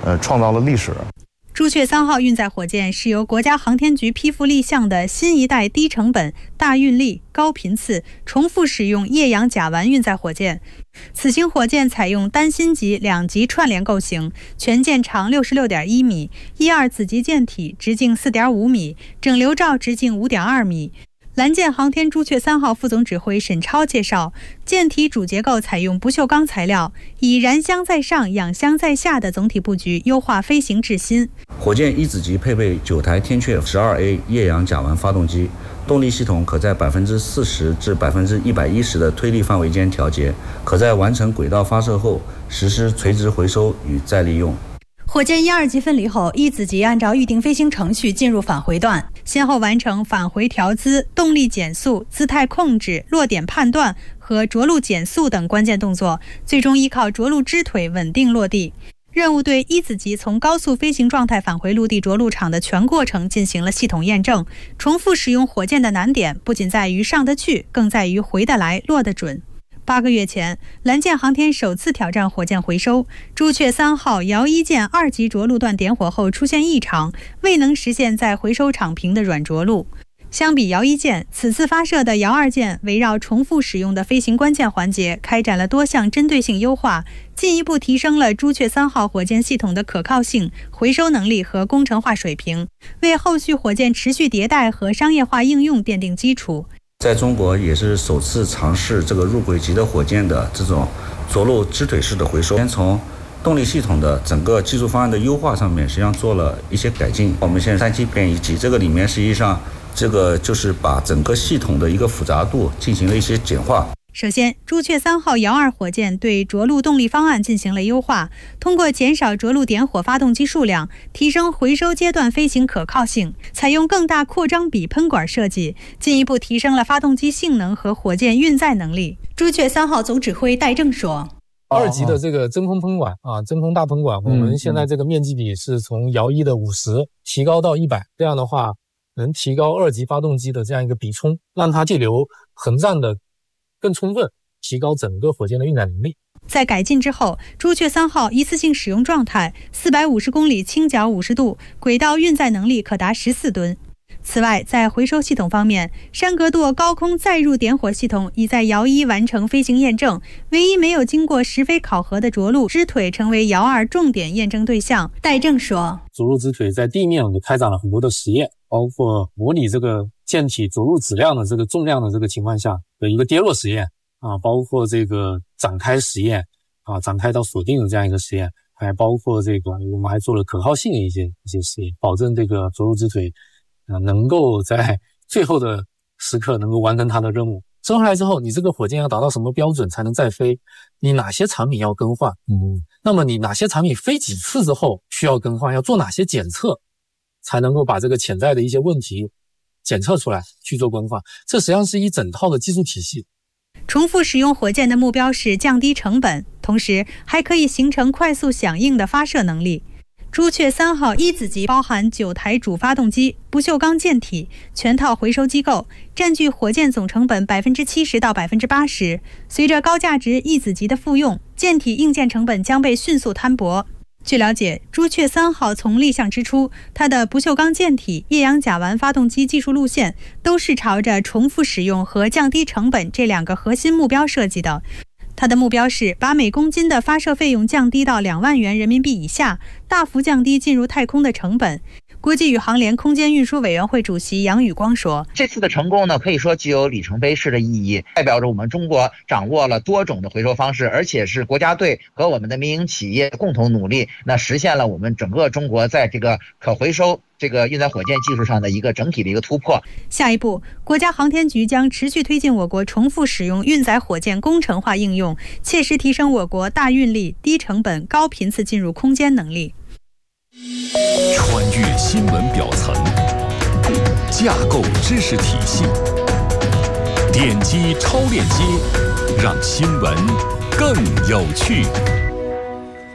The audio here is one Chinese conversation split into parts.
创造了历史。 朱雀3号运载火箭是由国家航天局批复立项的新一代低成本、大运力、高频次、重复使用液氧甲烷运载火箭。此型火箭采用单芯级、两级串联构型，全舰长66.1米，1/2子级舰体直径4.5米，整流罩直径5.2米。蓝舰航天朱雀3号副总指挥沈超介绍，舰体主结构采用不锈钢材料，以燃箱在上、氧箱在下的总体布局优化飞行质心。 火箭一子级配备9台天阙 12A 液氧甲烷发动机，动力系统可在40%至110%的推力范围间调节，可在完成轨道发射后实施垂直回收与再利用。 火箭1、2级分离后，一子级按照预定飞行程序进入返回段，先后完成返回调姿、动力减速、姿态控制、落点判断和着陆减速等关键动作，最终依靠着陆支腿稳定落地。任务对一子级从高速飞行状态返回陆地着陆场的全过程进行了系统验证。重复使用火箭的难点不仅在于上得去，更在于回得来、落得准。8个月前，蓝舰航天首次挑战火箭回收，朱雀3号遥1舰2级着陆段点火后出现异常，未能实现在回收场平的软着陆。相比遥1舰，此次发射的遥2舰围绕重复使用的飞行关键环节开展了多项针对性优化，进一步提升了朱雀3号火箭系统的可靠性、回收能力和工程化水平，为后续火箭持续迭代和商业化应用奠定基础。 在中国也是首次尝试这个入轨级的火箭的这种着陆支腿式的回收。先从动力系统的整个技术方案的优化上面，实际上做了一些改进。我们现在3级变1级，这个里面实际上这个就是把整个系统的一个复杂度进行了一些简化。 首先，朱雀3号遥2火箭对着陆动力方案进行了优化，通过减少着陆点火发动机数量，提升回收阶段飞行可靠性，采用更大扩张比喷管设计，进一步提升了发动机性能和火箭运载能力。朱雀3号总指挥戴正说 ，2级的这个真空喷管真空大喷管，我们现在这个面积比是从遥1的50提高到100，这样的话能提高2级发动机的这样一个比冲，让它对流横战的更充分，提高整个火箭的运载能力。 在改进之后，朱雀3号一次性使用状态450公里倾角50度，轨道运载能力可达14吨。此外，在回收系统方面，山格舵高空载入点火系统已在遥1完成飞行验证，唯一没有经过实飞考核的着陆支腿成为遥2重点验证对象。戴正说， 着陆支腿在地面我们开展了很多的实验，包括模拟这个舰体着陆质量的这个重量的这个情况下的一个跌落实验包括这个展开实验展开到锁定的这样一个实验，还包括这个我们还做了可靠性的一些实验，保证这个着陆支腿能够在最后的时刻能够完成它的任务。生下来之后，你这个火箭要达到什么标准才能再飞？你哪些产品要更换？那么你哪些产品飞几次之后需要更换？要做哪些检测，才能够把这个潜在的一些问题检测出来去做更换？这实际上是一整套的技术体系。 重复使用火箭的目标是降低成本，同时还可以形成快速响应的发射能力。朱雀3号一子级包含9台主发动机、不锈钢舰体、全套回收机构，占据火箭总成本70%到80%。随着高价值一子级的复用，舰体硬件成本将被迅速摊薄。据了解，朱雀3号从立项之初，它的不锈钢舰体、液氧甲烷发动机技术路线都是朝着重复使用和降低成本这2个核心目标设计的。它的目标是把每公斤的发射费用降低到2万元人民币以下，大幅降低进入太空的成本。国际宇航联空间运输委员会主席杨宇光说， 这次的成功呢，可以说具有里程碑式的意义，代表着我们中国掌握了多种的回收方式，而且是国家队和我们的民营企业共同努力，那实现了我们整个中国在这个可回收这个运载火箭技术上的一个整体的一个突破。 下一步，国家航天局将持续推进我国重复使用运载火箭工程化应用，切实提升我国大运力、低成本、高频次进入空间能力。 穿越新闻表层，架构知识体系，点击超链接，让新闻更有趣。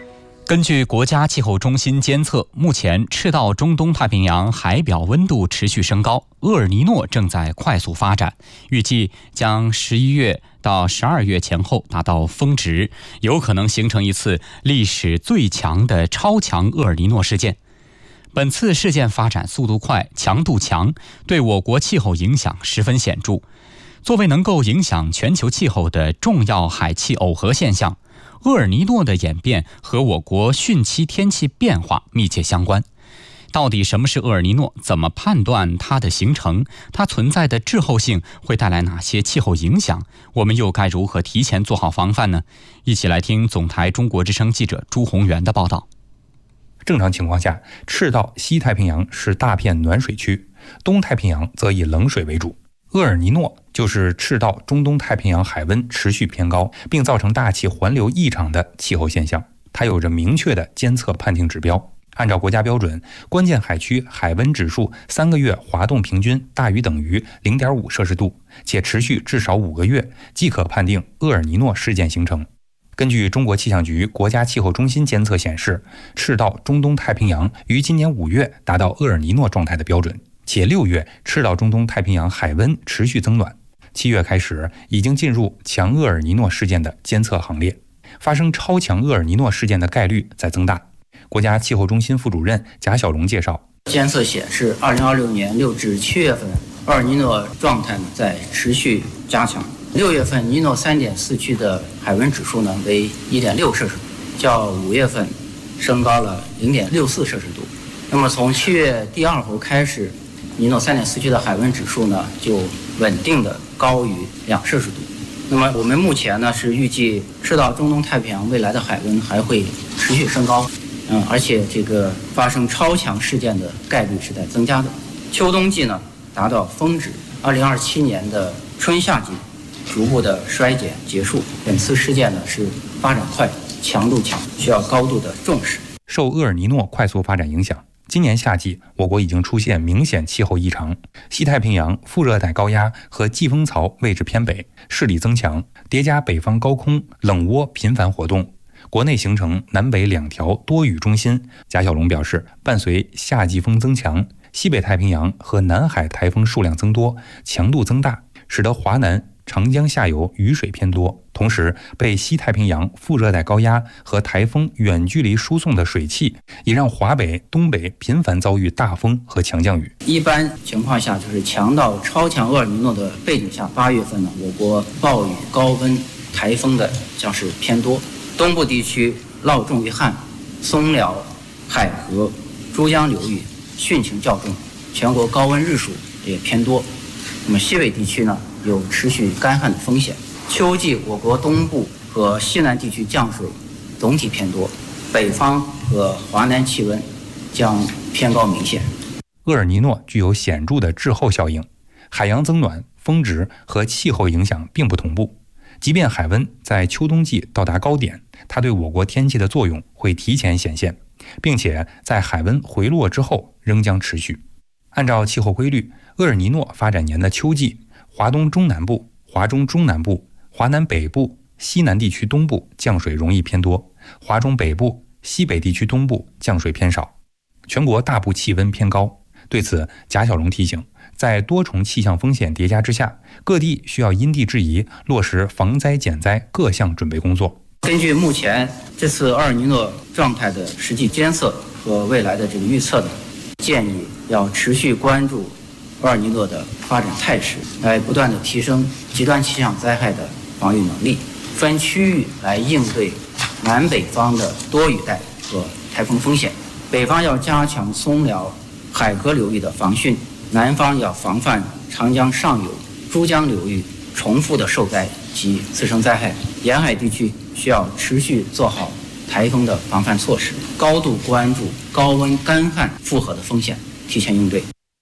根据国家气候中心监测，目前赤道中东太平洋海表温度持续升高，厄尔尼诺正在快速发展，预计将11月到12月前后达到峰值，有可能形成一次历史最强的超强厄尔尼诺事件。本次事件发展速度快、强度强，对我国气候影响十分显著。作为能够影响全球气候的重要海气耦合现象，厄尔尼诺的演变和我国汛期天气变化密切相关。到底什么是厄尔尼诺？怎么判断它的形成？它存在的滞后性会带来哪些气候影响？我们又该如何提前做好防范呢？一起来听总台中国之声记者朱宏元的报道。 正常情况下，赤道西太平洋是大片暖水区，东太平洋则以冷水为主。厄尔尼诺就是赤道中东太平洋海温持续偏高，并造成大气环流异常的气候现象。它有着明确的监测判定指标。按照国家标准，关键海区海温指数3个月滑动平均大于等于 0.5 摄氏度，且持续至少5个月，即可判定厄尔尼诺事件形成。根据中国气象局国家气候中心监测显示，赤道中东太平洋于今年5月达到厄尔尼诺状态的标准，且6月赤道中东太平洋海温持续增暖，7月开始已经进入强厄尔尼诺事件的监测行列，发生超强厄尔尼诺事件的概率在增大。国家气候中心副主任贾小龙介绍， 监测显示2026年6至7月份厄尔尼诺状态在持续加强。6月份尼诺3.4区的海温指数为 1.6 摄氏度，较5月份升高了 0.64 摄氏度。那么从7月第2周开始，尼诺3.4区的海温指数就稳定的高于2摄氏度。那么我们目前是预计赤道中东太平洋未来的海温还会持续升高，而且这个发生超强事件的概率是在增加的。秋冬季达到峰值，2027年的春夏季逐步的衰减结束。本次事件是发展快、强度强，需要高度的重视。 受厄尔尼诺快速发展影响，今年夏季我国已经出现明显气候异常，西太平洋副热带高压和季风槽位置偏北，势力增强，叠加北方高空冷涡频繁活动，国内形成南北2条多雨中心。贾小龙表示，伴随夏季风增强，西北太平洋和南海台风数量增多，强度增大，使得华南长江下游雨水偏多，同时被西太平洋副热带高压和台风远距离输送的水汽，也让华北、东北频繁遭遇大风和强降雨。 一般情况下，就是强到超强厄尔尼诺的背景下，8月份我国暴雨、高温、台风的将是偏多。东部地区涝重于旱，松辽、海河、珠江流域汛情较重，全国高温日数也偏多。那么西北地区有持续干旱的风险。秋季我国东部和西南地区降水总体偏多，北方和华南气温将偏高明显。 厄尔尼诺具有显著的滞后效应，海洋增暖、峰值和气候影响并不同步。即便海温在秋冬季到达高点，它对我国天气的作用会提前显现，并且在海温回落之后仍将持续。按照气候规律，厄尔尼诺发展年的秋季，华东中南部、华中中南部、华南北部、西南地区东部降水容易偏多，华中北部、西北地区东部降水偏少，全国大部气温偏高。对此，贾小龙提醒，在多重气象风险叠加之下，各地需要因地制宜，落实防灾减灾各项准备工作。 根据目前这次厄尔尼诺状态的实际监测和未来的这个预测建议要持续关注厄尔尼诺的发展态势，来不断的提升极端气象灾害的防御能力，分区域来应对南北方的多雨带和台风风险。北方要加强松辽、海河流域的防汛，南方要防范长江上游、珠江流域重复的受灾及次生灾害。沿海地区需要持续做好台风的防范措施，高度关注高温干旱复合的风险，提前应对。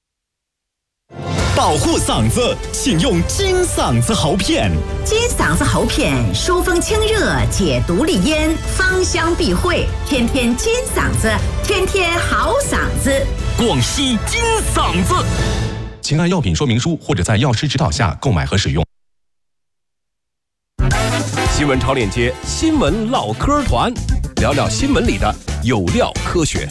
保护嗓子，请用金嗓子喉片。 金嗓子喉片疏风清热，解毒利咽，芳香避秽，天天金嗓子，天天好嗓子。 广西金嗓子，请按药品说明书或者在药师指导下购买和使用。喜新闻超链接新闻唠嗑团，聊聊新闻里的有料科学。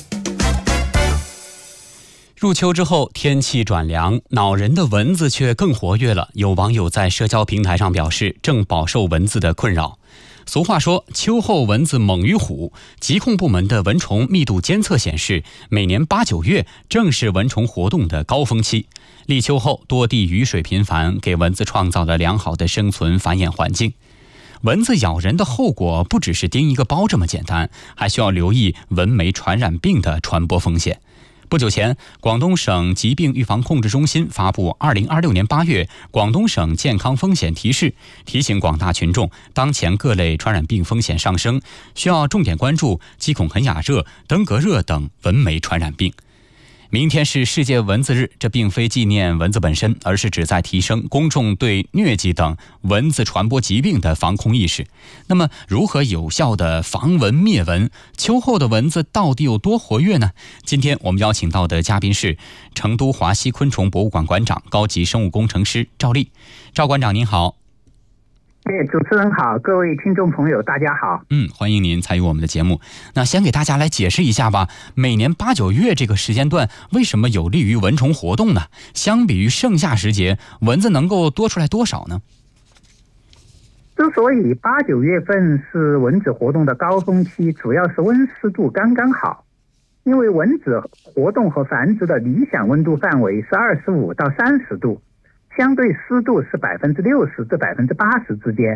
入秋之后，天气转凉，恼人的蚊子却更活跃了。有网友在社交平台上表示，正饱受蚊子的困扰。俗话说，秋后蚊子猛于虎。疾控部门的蚊虫密度监测显示，每年8、9月正是蚊虫活动的高峰期。立秋后，多地雨水频繁，给蚊子创造了良好的生存繁衍环境。蚊子咬人的后果不只是叮一个包这么简单，还需要留意蚊媒传染病的传播风险。不久前，广东省疾病预防控制中心发布2026年8月广东省健康风险提示，提醒广大群众，当前各类传染病风险上升，需要重点关注鸡孔痕哑热、登革热等蚊媒传染病。明天是世界蚊子日，这并非纪念蚊子本身，而是旨在提升公众对疟疾等蚊子传播疾病的防控意识。那么，如何有效的防蚊灭蚊？秋后的蚊子到底有多活跃呢？今天我们邀请到的嘉宾是成都华西昆虫博物馆馆长、高级生物工程师赵丽。赵馆长您好。 主持人好，各位听众朋友大家好。 欢迎您参与我们的节目。那先给大家来解释一下吧，每年8、9月这个时间段为什么有利于蚊虫活动呢？相比于盛夏时节，蚊子能够多出来多少呢？ 之所以8、9月份是蚊子活动的高峰期，主要是温湿度刚刚好。因为蚊子活动和繁殖的理想温度范围是25到30度。相对湿度是60%至80%之间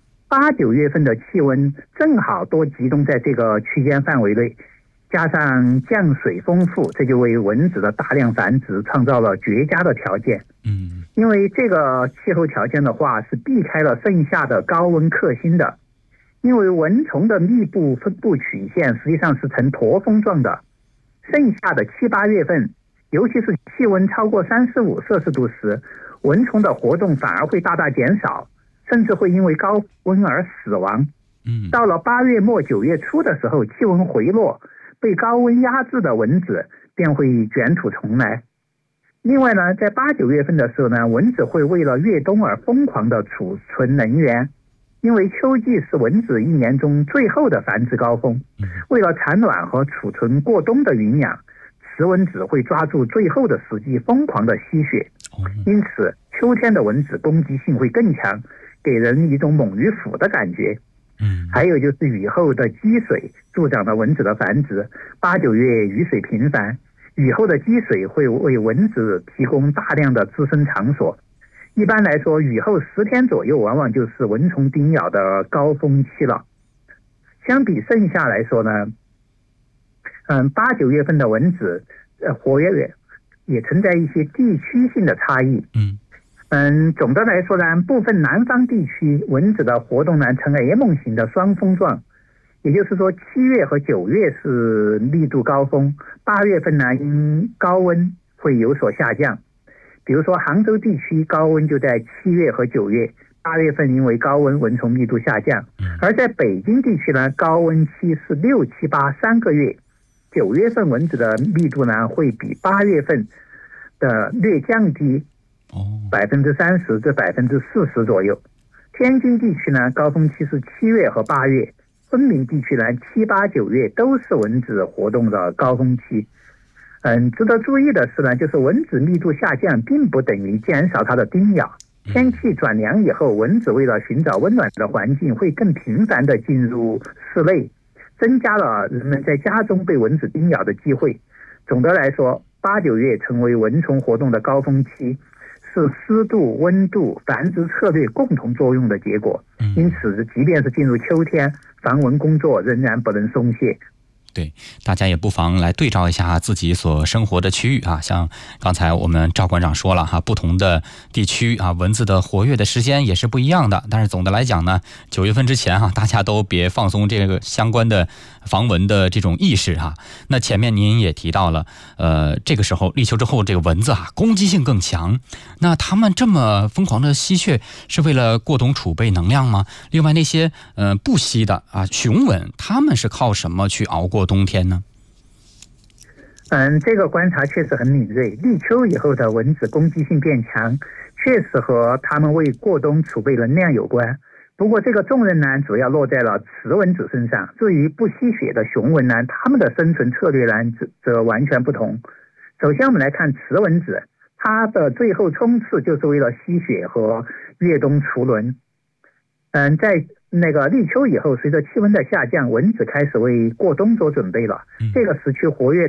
，8、9月份的气温正好多集中在这个区间范围内，加上降水丰富，这就为蚊子的大量繁殖创造了绝佳的条件。因为这个气候条件的话，是避开了盛夏的高温克星的。因为蚊虫的密布分布曲线实际上是呈驼峰状的，盛夏的7、8月份，尤其是气温超过35摄氏度时，蚊虫的活动反而会大大减少，甚至会因为高温而死亡。到了8月末9月初的时候，气温回落，被高温压制的蚊子便会卷土重来。另外呢，在8、9月份的时候呢，蚊子会为了越冬而疯狂的储存能源，因为秋季是蚊子一年中最后的繁殖高峰。为了产卵和储存过冬的营养，雌蚊子会抓住最后的时机疯狂的吸血。因此秋天的蚊子攻击性会更强，给人一种猛于虎的感觉。还有就是雨后的积水助长了蚊子的繁殖。8、9月雨水频繁，雨后的积水会为蚊子提供大量的滋生场所。一般来说，雨后10天左右往往就是蚊虫叮咬的高峰期了。相比盛夏来说呢，8、9月份的蚊子活跃也存在一些地区性的差异。总的来说呢，部分南方地区蚊子的活动呢呈 M 型的双峰状，也就是说7月和9月是密度高峰，8月份呢因高温会有所下降。比如说杭州地区高温就在7月和9月，8月份因为高温蚊虫密度下降。而在北京地区呢，高温期是6、7、8 3个月，9月份蚊子的密度呢会比8月份的略降低30%至40%左右。天津地区呢，高峰期是7月和8月，昆明地区呢7、8、9月都是蚊子活动的高峰期。值得注意的是呢，就是蚊子密度下降并不等于减少它的叮咬。天气转凉以后，蚊子为了寻找温暖的环境，会更频繁地进入室内，增加了人们在家中被蚊子叮咬的机会。总的来说，8、9月成为蚊虫活动的高峰期，是湿度、温度、繁殖策略共同作用的结果。因此，即便是进入秋天，防蚊工作仍然不能松懈。 对，大家也不妨来对照一下自己所生活的区域啊，像刚才我们赵馆长说了哈，不同的地区啊，蚊子的活跃的时间也是不一样的。但是总的来讲呢，9月份之前大家都别放松这个相关的防蚊的这种意识哈。那前面您也提到了，这个时候立秋之后，这个蚊子攻击性更强。那他们这么疯狂的吸血，是为了过冬储备能量吗？另外那些不吸的雄蚊，他们是靠什么去熬过冬天呢？ 这个观察确实很敏锐。立秋以后的蚊子攻击性变强，确实和他们为过冬储备能量有关。不不过这个重任呢，主要落在了雌蚊子身上。至于不吸血的雄蚊呢，它们的生存策略呢则完全不同。首先我们来看雌蚊子，它的最后冲刺就是为了吸血和越冬除轮。在那个立秋以后，随着气温的下降，蚊子开始为过冬做准备了。这个时期活跃